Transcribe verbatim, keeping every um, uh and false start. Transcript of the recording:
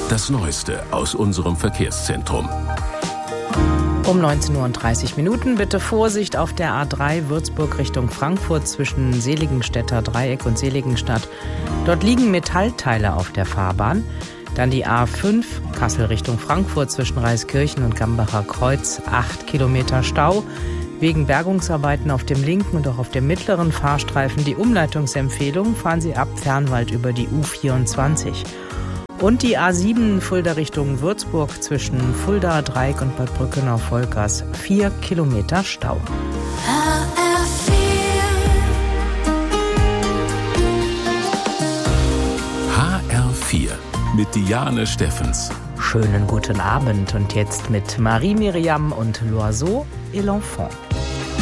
Das Neueste aus unserem Verkehrszentrum. Um neunzehn Uhr dreißig Minuten bitte Vorsicht auf der A drei Würzburg Richtung Frankfurt zwischen Seligenstädter Dreieck und Seligenstadt. Dort liegen Metallteile auf der Fahrbahn. Dann die A fünf Kassel Richtung Frankfurt zwischen Reiskirchen und Gambacher Kreuz. acht Kilometer Stau. Wegen Bergungsarbeiten auf dem linken und auch auf dem mittleren Fahrstreifen die Umleitungsempfehlung. Fahren Sie ab Fernwald über die U vierundzwanzig. Und die A sieben Fulda Richtung Würzburg zwischen Fulda, Dreieck und Bad Brückenau-Volkers. vier Kilometer Stau. H R vier mit Diane Steffens. Schönen guten Abend und jetzt mit Marie Miriam und L'Oiseau et l'Enfant.